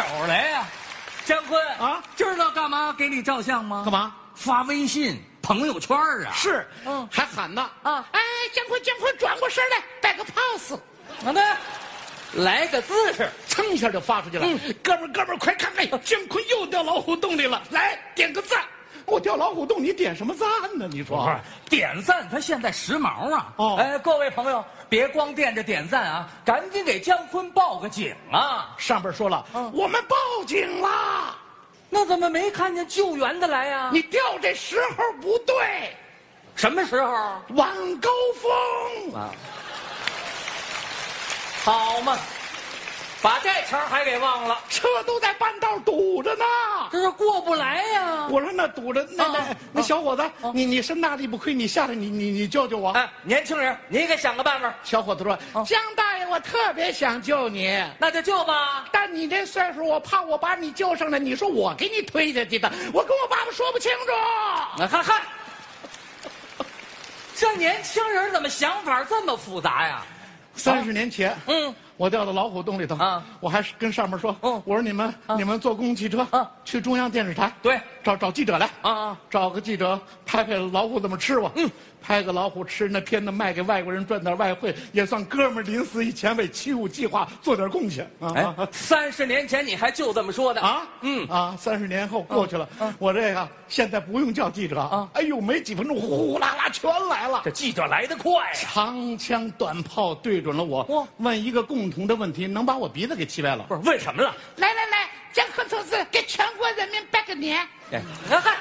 来呀，姜昆啊， 知道干嘛给你照相吗？ 干嘛？ 发微信朋友圈啊。 是，还喊呢啊！ 哎，姜昆，转过身来，摆个 pose， 来个姿势， 噌一下就发出去了。哥们儿，快看看，姜昆又掉老虎洞里了，来点个赞。我掉老虎洞，你点什么赞呢？你说？ 不是点赞，他现在时髦啊！ 哦哎，各位朋友，别光惦着点赞啊，赶紧给姜昆报个警啊！ 上边说了，我们报警了。 那怎么没看见救援的来呀？ 你掉这时候不对， 什么时候？ 晚高峰啊！好嘛，把这茬还给忘了， 车都在半道堵着呢。 这是过不来呀！ 我说那堵着，那小伙子，你身大力不亏，你下来，你救救我。 哎，年轻人，你给想个办法。 小伙子说：“姜大爷，我特别想救你， 那就救吧。 但你这岁数，我怕我把你救上来，你说我给你推下去的，我跟我爸爸说不清楚。” 嗨，这年轻人怎么想法这么复杂呀 ？30年前，我掉到老虎洞里头啊， 我还是跟上面说，我说你们坐公共汽车去中央电视台， 对， 找记者来啊， 找个记者拍老虎怎么吃我，拍个老虎吃那片子卖给外国人赚点外汇，也算哥们儿临死以前为七五计划做点贡献啊。 哎，30年前你还就这么说的啊？30年后过去了，我这个现在不用叫记者啊，哎呦，没几分钟呼啦啦全来了， 这记者来得快呀， 长枪短炮对准了我，问一个共同的问题，能把我鼻子给气歪了。 不是问什么了？ 来，姜昆同志给全国人民拜个年。 嗨，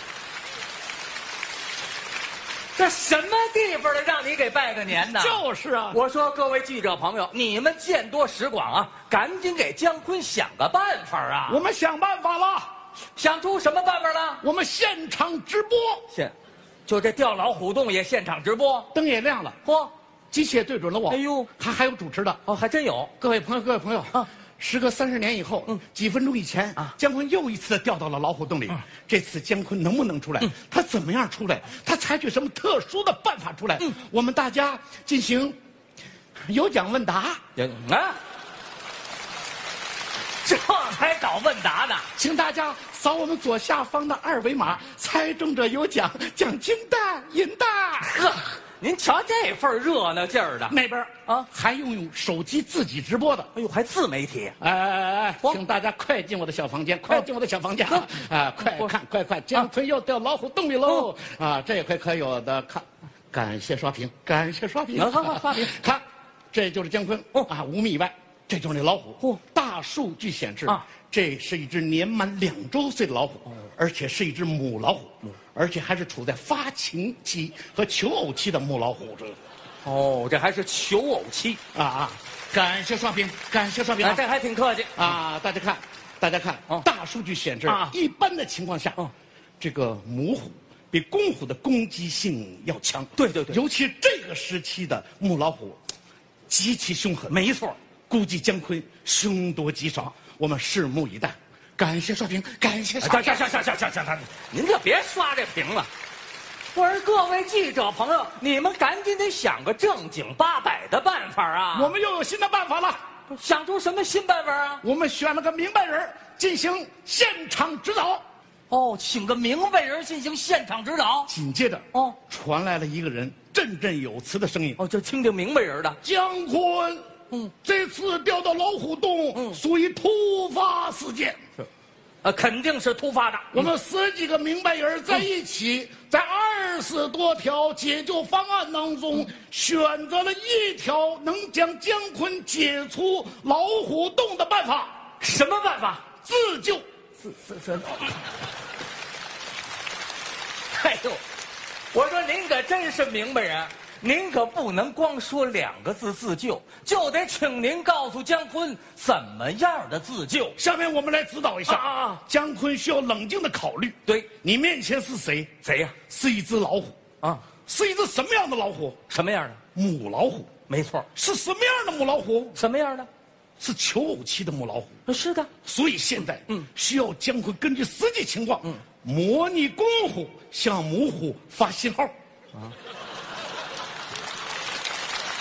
这什么地方的让你给拜个年呢？ 就是啊， 我说各位记者朋友，你们见多识广啊，赶紧给姜昆想个办法啊！ 我们想办法了， 想出什么办法了？ 我们现场直播， 就这掉老虎洞也现场直播， 灯也亮了，机器也对准了我。 哎呦， 还有主持的还真有。 各位朋友啊，时隔30年以后，几分钟以前啊，姜昆又一次掉到了老虎洞里。这次姜昆能不能出来？他怎么样出来？他采取什么特殊的办法出来？我们大家进行有奖问答。 啊，这还搞问答呢？ 请大家扫我们左下方的2维码，猜中者有奖，奖金大银大。 呵，您瞧这份热闹劲儿的， 那边还用手机自己直播的。 哎呦，还自媒体！ 哎，请大家快进我的小房间，快进我的小房间啊！快看，快！姜昆又掉老虎洞里喽！啊，这回可有的看，感谢刷屏， 好，刷屏！ 看，这就是姜昆啊，5米以外，这就是那老虎。大数据显示这是一只年满2周岁的老虎，而且是一只母老虎，而且还是处在发情期和求偶期的母老虎。 这还是求偶期啊！感谢刷屏， 这还挺客气啊！大家看，大数据显示一般的情况下，这个母虎比公虎的攻击性要强。 对， 尤其这个时期的母老虎极其凶狠。 没错， 估计姜昆凶多吉少，我们拭目以待。感谢刷屏，行， 您就别刷这屏了。我说各位记者朋友，你们赶紧得想个正经八百的办法啊！ 我们又有新的办法了， 想出什么新办法啊？ 我们选了个明白人进行现场指导。 请个明白人进行现场指导。 紧接着传来了一个人振振有词的声音。 就听听明白人的。 姜昆，这次掉到老虎洞，属于突发事件。 肯定是突发的。 我们10几个明白人在一起，在20多条解救方案当中，选择了一条能将姜昆解出老虎洞的办法。 什么办法？ 自救。 哎呦，我说您可真是明白人。您可不能光说2个字自救，就得请您告诉姜昆怎么样的自救。 下面我们来指导一下姜昆需要冷静的考虑。 对， 你面前是谁？ 谁呀？ 是一只老虎是一只什么样的老虎？ 什么样的？ 母老虎。 没错。 是什么样的母老虎？ 什么样的？ 是求偶期的母老虎。 是的。 所以现在需要姜昆根据实际情况模拟公虎向母虎发信号。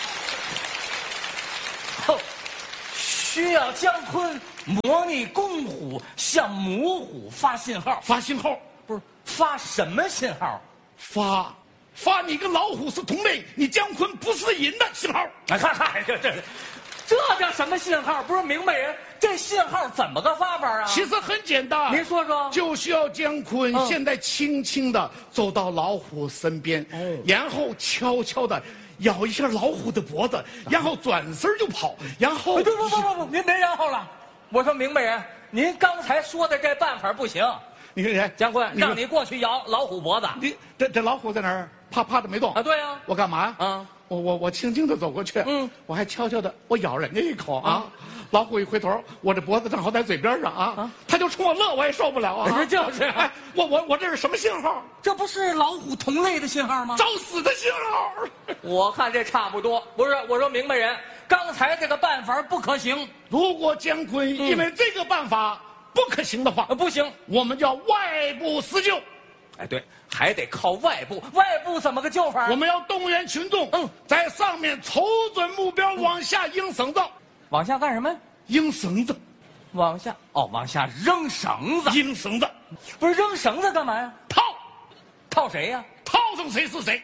需要姜昆模拟公向母虎发信号。 发信号， 不是发什么信号？ 发你跟老虎是同类，你姜昆不是人的信号。 哎，看这叫什么信号？不是明白人，这信号怎么个发法啊？ 其实很简单， 您说说。 就需要姜昆现在轻轻的走到老虎身边，然后悄悄的咬一下老虎的脖子，然后转身就跑，然后不，您别然后了。我说明白人，您刚才说的这办法不行。 你看谁？ 姜昆，让你过去咬老虎脖子。 你这老虎在哪儿？趴着没动啊？对呀。 我干嘛？ 啊， 我轻轻的走过去，我还悄悄的我咬人家一口啊。老虎一回头，我这脖子正好在嘴边上啊，他就冲我乐，我也受不了啊。 就是， 哎，我这是什么信号？ 这不是老虎同类的信号吗？ 找死的信号！ 我看这差不多。不是，我说明白人，刚才这个办法不可行。 如果姜昆因为这个办法不可行的话， 不行， 我们叫外部施救。 哎，对，还得靠外部。外部怎么个救法？ 我们要动员群众，在上面瞅准目标，往下扔绳子。 往下干什么？ 扔绳子。 往下扔绳子。 扔绳子， 不是扔绳子干嘛呀？套谁呀？ 套上谁是谁。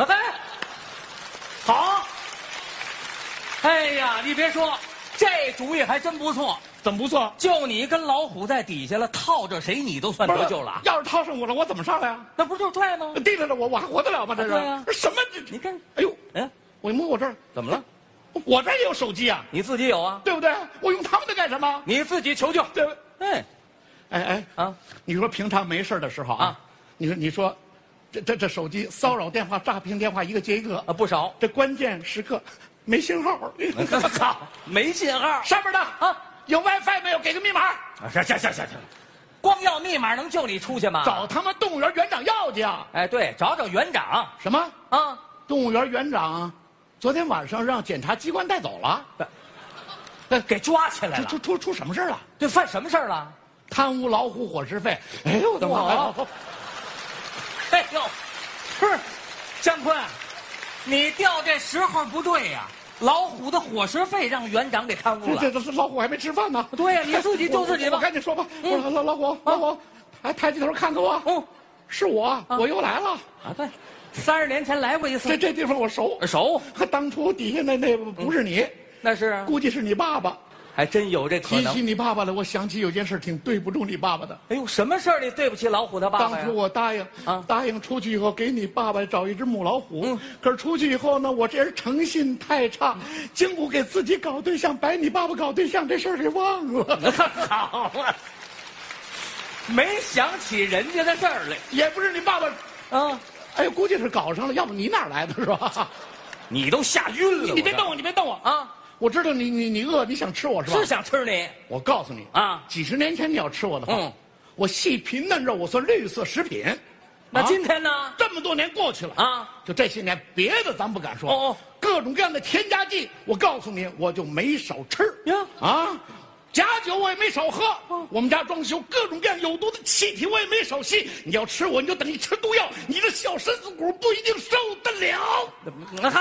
好。哎呀，你别说，这主意还真不错。 怎么不错？ 就你跟老虎在底下了，套着谁你都算得救了。 要是套上我了，我怎么上来啊？ 那不就是拽吗？ 提着了我还活得了吗？这是。 对呀。 什么？ 你看， 哎呦，我一摸我这儿怎么了？ 我这也有手机啊。 你自己有啊？ 对不对？我用他们的干什么？ 你自己求救。 对。 哎啊！ 你说平常没事的时候啊，你说，这手机骚扰电话、诈骗电话一个接一个啊，不少。 这关键时刻没信号。 操，没信号。 上面的啊。有 WiFi 没有？给个密码。 行，光要密码能救你出去吗？ 找他们动物园园长要去啊！ 哎，对，找园长。 什么啊？ 动物园园长，昨天晚上让检察机关带走了， 给抓起来了。 出什么事了？ 对，犯什么事了？ 贪污老虎伙食费。哎呦我的妈呀！ 哎呦，不是，姜昆，你调这时候不对呀。老虎的伙食费让园长给贪污了。 这是老虎还没吃饭呢。 对呀，你自己救自己吧。 我赶紧说吧。老虎，还抬起头看看我。是我，我又来了。 啊，对，30年前来过一次。 这地方我熟。当初底下那不是你， 那是估计是你爸爸。 还真有这可能。 提起你爸爸来，我想起有件事挺对不住你爸爸的。 哎呦，什么事儿你对不起老虎他爸爸呀？ 当初我答应出去以后给你爸爸找一只母老虎。可是出去以后呢，我这人诚信太差，经不给自己搞对象，把你爸爸搞对象这事儿给忘了。 好了，没想起人家的事儿来。 也不是你爸爸。哎呦，估计是搞上了，要不你哪来的是吧？ 你都吓晕了。 你别动我啊！我知道你饿，你想吃我是吧？ 是想吃你。 我告诉你啊，几十年前你要吃我的话，我细皮嫩肉，我算绿色食品。 那今天呢？ 这么多年过去了啊，就这些年，别的咱不敢说。各种各样的添加剂，我告诉你，我就没少吃呀。假酒我也没少喝。我们家装修各种各样有毒的气体我也没少吸。你要吃我，你就等于吃毒药，你这小身子骨不一定受得了。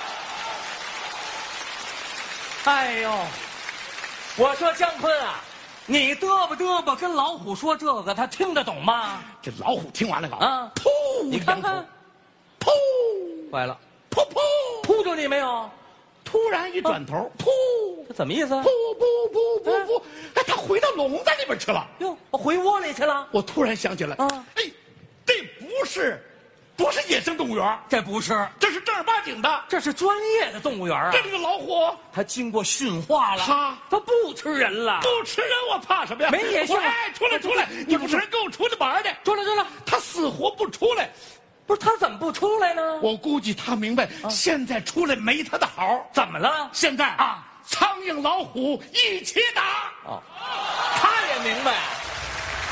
哎呦，我说姜昆啊，你嘚啵跟老虎说这个，他听得懂吗？ 这老虎听完了噗！你看看， 噗！ 坏了， 噗！ 扑住你没有？ 突然一转头，噗！ 这怎么意思？ 噗！哎，他回到笼子里边去了。 哟，我回窝里去了。 我突然想起来，这不是野生动物园， 这不是， 这是正儿八经的， 这是专业的动物园啊！ 这个老虎， 它经过驯化了，它不吃人了， 不吃人，我怕什么呀？ 没野性！ 哎，出来！你不吃人，跟我出去玩去！ 出来！ 它死活不出来， 不是它怎么不出来呢？ 我估计它明白，现在出来没它的好。 怎么了？ 现在苍蝇老虎一起打。 他也明白。